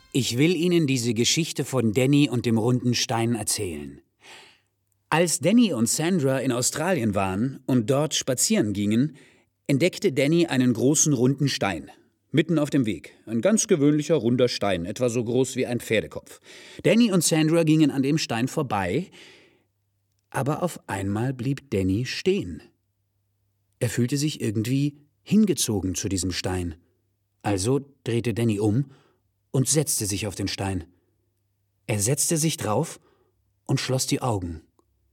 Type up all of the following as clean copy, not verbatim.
Ich will Ihnen diese Geschichte von Danny und dem runden Stein erzählen. Als Danny und Sandra in Australien waren und dort spazieren gingen, entdeckte Danny einen großen runden Stein. Mitten auf dem Weg. Ein ganz gewöhnlicher runder Stein, etwa so groß wie ein Pferdekopf. Danny und Sandra gingen an dem Stein vorbei, aber auf einmal blieb Danny stehen. Er fühlte sich irgendwie hingezogen zu diesem Stein. Also drehte Danny um und setzte sich auf den Stein. Er setzte sich drauf und schloss die Augen.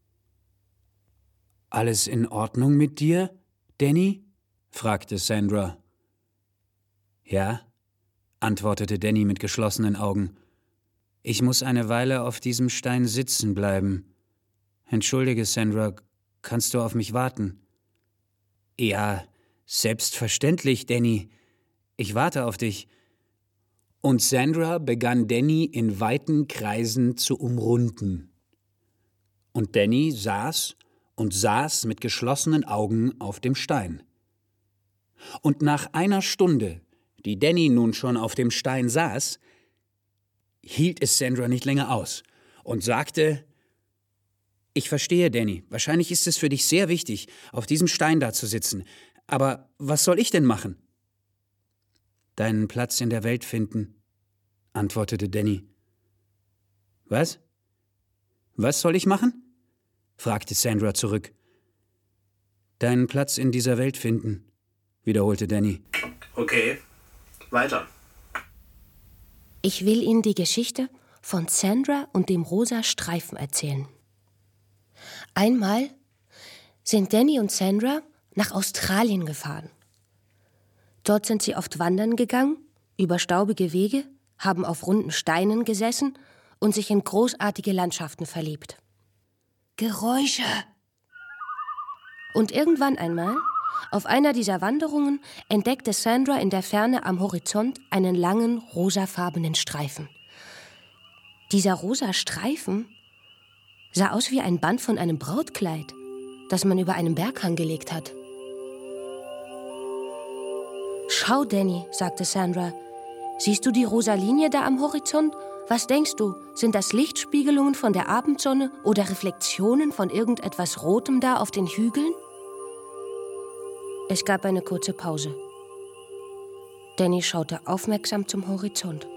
»Alles in Ordnung mit dir, Danny?« fragte Sandra. »Ja«, antwortete Danny mit geschlossenen Augen. »Ich muss eine Weile auf diesem Stein sitzen bleiben. Entschuldige, Sandra, kannst du auf mich warten?« »Ja, selbstverständlich, Danny. Ich warte auf dich.« Und Sandra begann Danny in weiten Kreisen zu umrunden. Und Danny saß mit geschlossenen Augen auf dem Stein. Und nach einer Stunde, die Danny nun schon auf dem Stein saß, hielt es Sandra nicht länger aus und sagte: »Ich verstehe, Danny. Wahrscheinlich ist es für dich sehr wichtig, auf diesem Stein da zu sitzen. Aber was soll ich denn machen?« »Deinen Platz in der Welt finden«, antwortete Danny. »Was? Was soll ich machen?« fragte Sandra zurück. »Deinen Platz in dieser Welt finden«, wiederholte Danny. Okay, weiter. Ich will Ihnen die Geschichte von Sandra und dem rosa Streifen erzählen. Einmal sind Danny und Sandra nach Australien gefahren. Dort sind sie oft wandern gegangen, über staubige Wege, haben auf runden Steinen gesessen und sich in großartige Landschaften verliebt. Geräusche! Und irgendwann einmal, auf einer dieser Wanderungen, entdeckte Sandra in der Ferne am Horizont einen langen, rosafarbenen Streifen. Dieser rosa Streifen sah aus wie ein Band von einem Brautkleid, das man über einen Berghang gelegt hat. »Schau, Danny«, sagte Sandra, »siehst du die rosa Linie da am Horizont? Was denkst du, sind das Lichtspiegelungen von der Abendsonne oder Reflexionen von irgendetwas Rotem da auf den Hügeln?« Es gab eine kurze Pause. Danny schaute aufmerksam zum Horizont.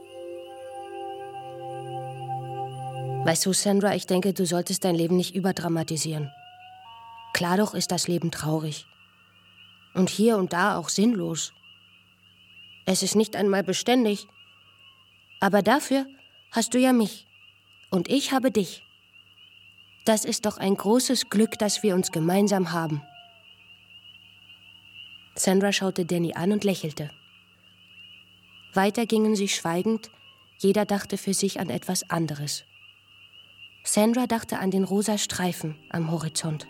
»Weißt du, Sandra, ich denke, du solltest dein Leben nicht überdramatisieren. Klar doch ist das Leben traurig. Und hier und da auch sinnlos. Es ist nicht einmal beständig. Aber dafür hast du ja mich. Und ich habe dich. Das ist doch ein großes Glück, das wir uns gemeinsam haben.« Sandra schaute Danny an und lächelte. Weiter gingen sie schweigend, jeder dachte für sich an etwas anderes. Sandra dachte an den rosa Streifen am Horizont.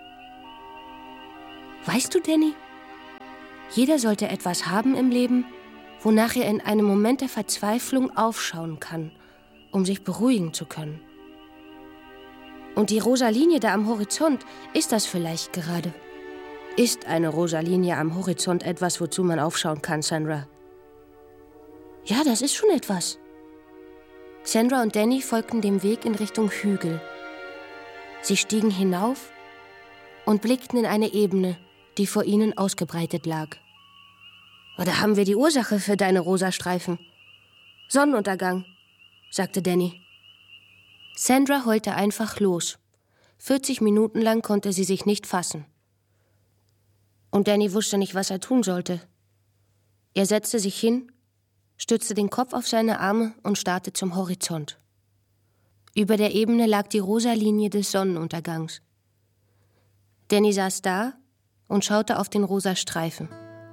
»Weißt du, Danny, jeder sollte etwas haben im Leben, wonach er in einem Moment der Verzweiflung aufschauen kann, um sich beruhigen zu können. Und die rosa Linie da am Horizont ist das vielleicht gerade. Ist eine rosa Linie am Horizont etwas, wozu man aufschauen kann, Sandra?« »Ja, das ist schon etwas.« Sandra und Danny folgten dem Weg in Richtung Hügel. Sie stiegen hinauf und blickten in eine Ebene, die vor ihnen ausgebreitet lag. »Da haben wir die Ursache für deine rosa Streifen. Sonnenuntergang«, sagte Danny. Sandra heulte einfach los. 40 Minuten lang konnte sie sich nicht fassen. Und Danny wusste nicht, was er tun sollte. Er setzte sich hin, stützte den Kopf auf seine Arme und starrte zum Horizont. Über der Ebene lag die rosa Linie des Sonnenuntergangs. Danny saß da und schaute auf den rosa Streifen.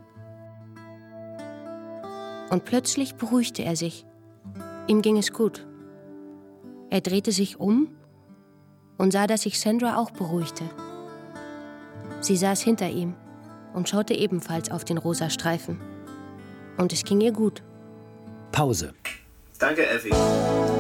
Und plötzlich beruhigte er sich. Ihm ging es gut. Er drehte sich um und sah, dass sich Sandra auch beruhigte. Sie saß hinter ihm und schaute ebenfalls auf den rosa Streifen. Und es ging ihr gut. Pause. Danke, Effi.